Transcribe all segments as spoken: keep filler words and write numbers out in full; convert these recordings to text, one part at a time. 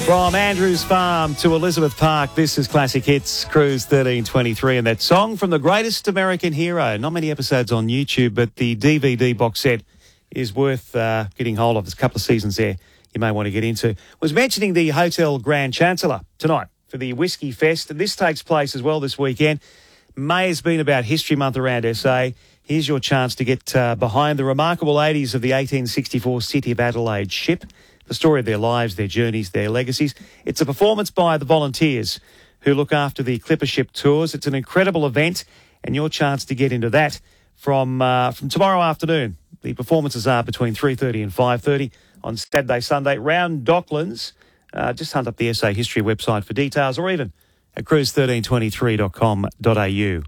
From Andrews Farm to Elizabeth Park, this is Classic Hits, Cruise thirteen twenty-three, and that song from the greatest American hero. Not many episodes on YouTube, but the D V D box set is worth uh, getting hold of. There's a couple of seasons there you may want to get into. Was mentioning the Hotel Grand Chancellor tonight for the Whiskey Fest, and this takes place as well this weekend. May has been about History Month around S A. Here's your chance to get uh, behind the remarkable ladies of the eighteen sixty-four City of Adelaide ship. The story of their lives, their journeys, their legacies. It's a performance by the volunteers who look after the Clipper Ship tours. It's an incredible event, and your chance to get into that from uh, from tomorrow afternoon. The performances are between three thirty and five thirty on Saturday, Sunday, round Docklands. Uh, just hunt up the S A History website for details, or even at cruise thirteen twenty-three dot com dot a u.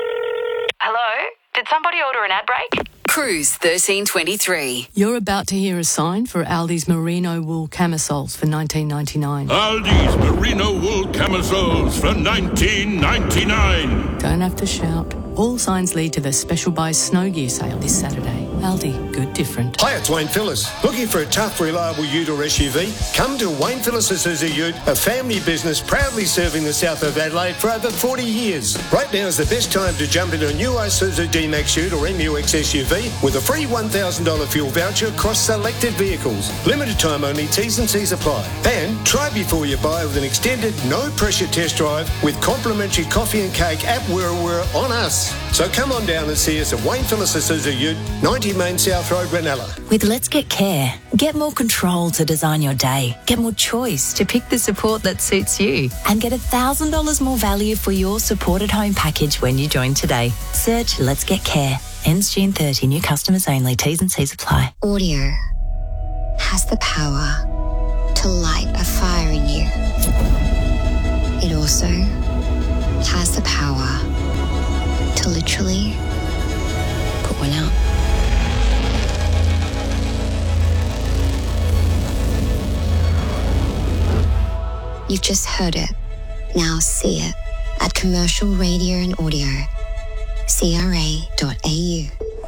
Hello? Did somebody order an ad break? Cruise thirteen twenty-three. You're about to hear a sign for Aldi's merino wool camisoles for nineteen ninety-nine. Aldi's merino wool camisoles for nineteen ninety-nine. Don't have to shout. All signs lead to the special buy snow gear sale this Saturday. Aldi, good different. Hi, it's Wayne Phillips. Looking for a tough, reliable ute or S U V? Come to Wayne Phillips Isuzu Ute, a family business proudly serving the south of Adelaide for over forty years. Right now is the best time to jump into a new Isuzu D-Max Ute or M U X S U V with a free one thousand dollars fuel voucher across selected vehicles. Limited time only, T's and C's apply. And try before you buy with an extended, no-pressure test drive with complimentary coffee and cake at Wira Wira on us. So come on down and see us at Wayne Phillips Isuzu Ute, ninety Main South Road, Ranella. With Let's Get Care, get more control to design your day. Get more choice to pick the support that suits you. And get one thousand dollars more value for your supported home package when you join today. Search Let's Get Care. Ends June thirtieth. New customers only. T's and C's apply. Audio has the power to light a fire in you. It also has the power to literally put one out. You've just heard it. Now see it at Commercial Radio and Audio, C R A dot A U.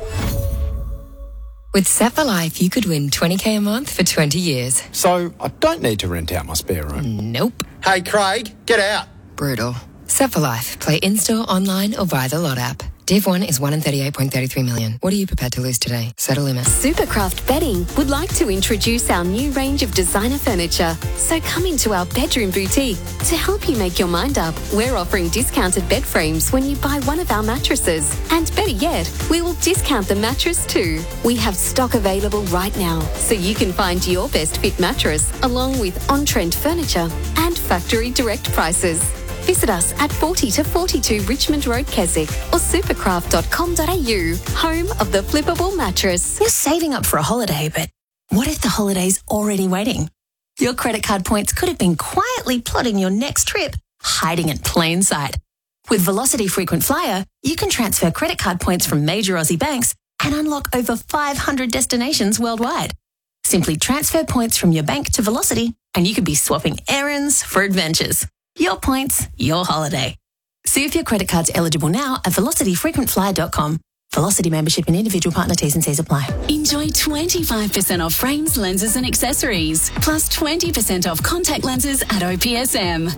With Set for Life, you could win twenty K a month for twenty years. So I don't need to rent out my spare room. Nope. Hey, Craig, get out. Brutal. Set for Life. Play in-store, online, or via the Lot app. Div one is one in thirty-eight point three three million. What are you prepared to lose today? Set a limit. Supercraft Bedding would like to introduce our new range of designer furniture. So come into our bedroom boutique. To help you make your mind up, we're offering discounted bed frames when you buy one of our mattresses. And better yet, we will discount the mattress too. We have stock available right now, so you can find your best fit mattress along with on-trend furniture and factory direct prices. Visit us at forty to forty-two Richmond Road, Keswick, or supercraft dot com dot a u, home of the flippable mattress. You're saving up for a holiday, but what if the holiday's already waiting? Your credit card points could have been quietly plotting your next trip, hiding in plain sight. With Velocity Frequent Flyer, you can transfer credit card points from major Aussie banks and unlock over five hundred destinations worldwide. Simply transfer points from your bank to Velocity, and you could be swapping errands for adventures. Your points, your holiday. See if your credit card's eligible now at velocity frequent flyer dot com. Velocity membership and individual partner T's and C's apply. Enjoy twenty-five percent off frames, lenses and accessories, plus twenty percent off contact lenses at O P S M.